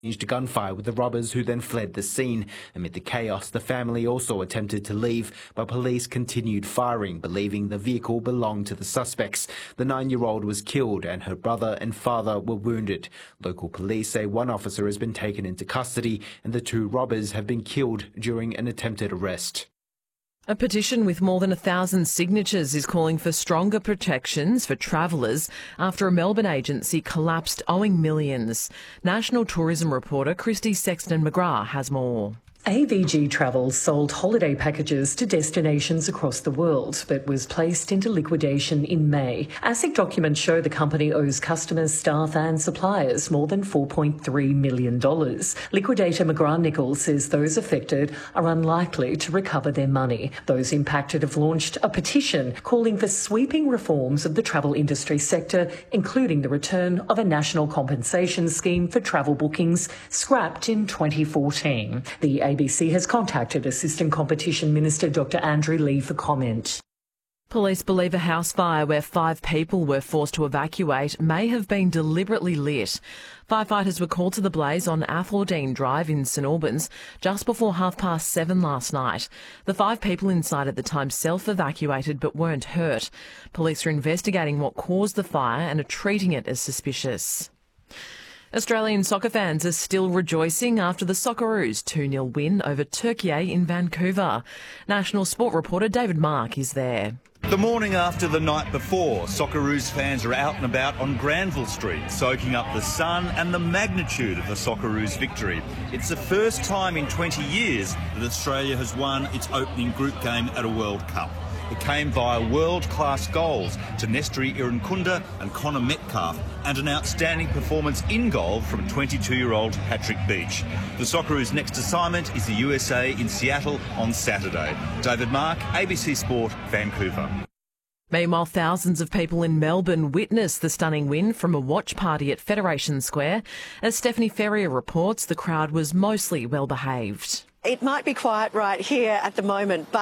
To gunfire with the robbers, who then fled the scene. Amid the chaos, the family also attempted to leave, but police continued firing, believing the vehicle belonged to the suspects. The 9-year-old was killed and her brother and father were wounded. Local police say one officer has been taken into custody and the 2 robbers have been killed during an attempted arrest. A petition with more than 1,000 signatures is calling for stronger protections for travellers after a Melbourne agency collapsed, owing millions. National tourism reporter Christy Sexton-McGrath has more. AVG Travel sold holiday packages to destinations across the world, but was placed into liquidation in May. ASIC documents show the company owes customers, staff and suppliers more than $4.3 million. Liquidator McGrath-Nichols says those affected are unlikely to recover their money. Those impacted have launched a petition calling for sweeping reforms of the travel industry sector, including the return of a national compensation scheme for travel bookings scrapped in 2014. The ABC has contacted Assistant Competition Minister Dr Andrew Lee for comment. Police believe a house fire where 5 people were forced to evacuate may have been deliberately lit. Firefighters were called to the blaze on Athordine Drive in St Albans just before 7:30 last night. The 5 people inside at the time self-evacuated but weren't hurt. Police are investigating what caused the fire and are treating it as suspicious. Australian soccer fans are still rejoicing after the Socceroos' 2-0 win over Türkiye in Vancouver. National Sport reporter David Mark is there. The morning after the night before, Socceroos fans are out and about on Granville Street, soaking up the sun and the magnitude of the Socceroos' victory. It's the first time in 20 years that Australia has won its opening group game at a World Cup. It came via world-class goals to Nestori Irankunda and Connor Metcalfe, and an outstanding performance in goal from 22-year-old Patrick Beach. The Socceroos' next assignment is the USA in Seattle on Saturday. David Mark, ABC Sport, Vancouver. Meanwhile, thousands of people in Melbourne witnessed the stunning win from a watch party at Federation Square. As Stephanie Ferrier reports, the crowd was mostly well behaved. It might be quiet right here at the moment, but